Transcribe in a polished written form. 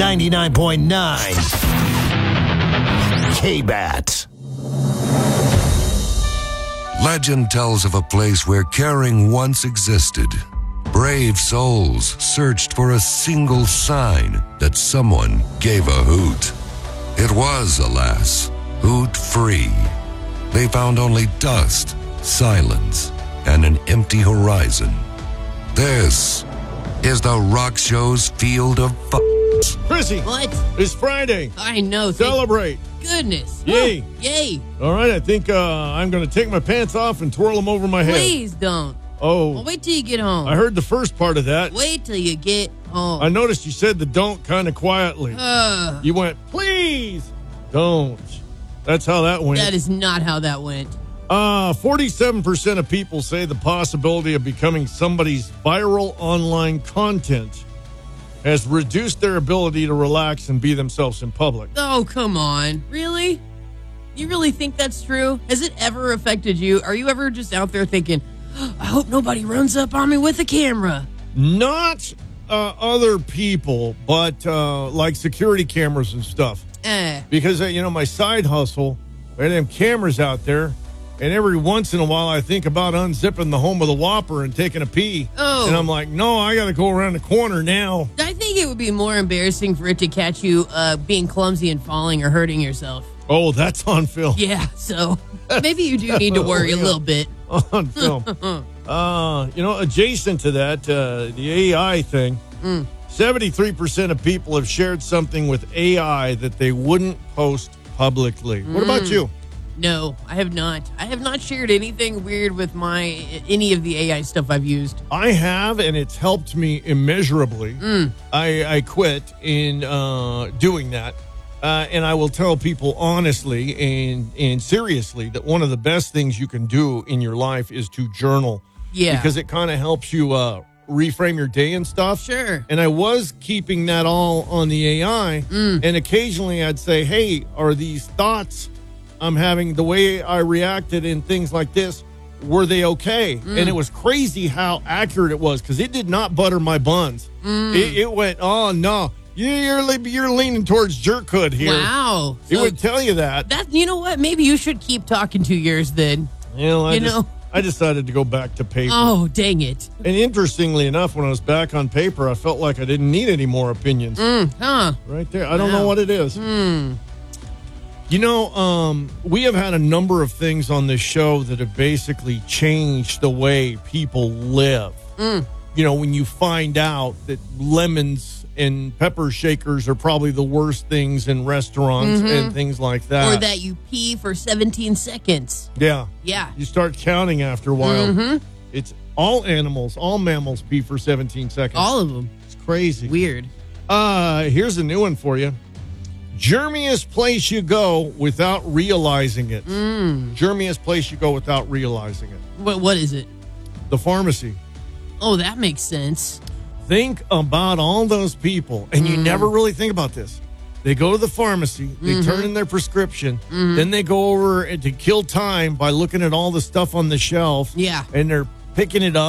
99.9 K-Bat. Legend tells of a place where caring once existed. Brave souls searched for a single sign that someone gave a hoot. It was, alas, hoot-free. They found only dust, silence, and an empty horizon. This is the Rock Show's Field of F***s. Chrissy, What? it's Friday. I know. Celebrate. Goodness. Yay. Oh, yay. All right, I think I'm going to take my pants off and twirl them over my head. Please don't. Oh, Well, wait till you get home. I heard the first part of that. Wait till you get home. I noticed you said the don't kind of quietly. You went, please don't. That's how that went. That is not how that went. 47% of people say the possibility of becoming somebody's viral online content has reduced their ability to relax and be themselves in public. Oh, come on. Really? You really think that's true? Has it ever affected you? Are you ever just out there thinking, I hope nobody runs up on me with a camera? Not other people, but like security cameras and stuff. Because, my side hustle, there are them cameras out there, and every once in a while I think about unzipping the home of the Whopper and taking a pee. Oh. And I'm like, no, I got to go around the corner now. I think it would be more embarrassing for it to catch you being clumsy and falling or hurting yourself. Oh, that's on film. Yeah, so maybe you do need to worry a little bit. On film. Adjacent to that, the AI thing, 73% of people have shared something with AI that they wouldn't post publicly. What about you? No, I have not. I have not shared anything weird with any of the AI stuff I've used. I have, and it's helped me immeasurably. I quit in doing that. And I will tell people honestly and seriously that one of the best things you can do in your life is to journal. Yeah. Because it kind of helps you reframe your day and stuff. Sure. And I was keeping that all on the AI. And occasionally I'd say, hey, are these thoughts I'm having, the way I reacted in things like this, were they okay? And it was crazy how accurate it was because it did not butter my buns. It went, oh, no. You're leaning towards jerkhood here. Wow. It would tell you that. You know what? Maybe you should keep talking to yours then. I decided to go back to paper. Oh, dang it. And interestingly enough, when I was back on paper, I felt like I didn't need any more opinions. Right there. I don't know what it is. We have had a number of things on this show that have basically changed the way people live. When you find out that lemons and pepper shakers are probably the worst things in restaurants and things like that. Or that you pee for 17 seconds. Yeah. Yeah. You start counting after a while. It's all animals, all mammals pee for 17 seconds. All of them. It's crazy. Weird. Here's a new one for you. Germiest place you go without realizing it. Germiest place you go without realizing it. What is it? The pharmacy. Oh, that makes sense. Think about all those people, and you never really think about this. They go to the pharmacy, they turn in their prescription, then they go over to kill time by looking at all the stuff on the shelf. Yeah. And they're picking it up.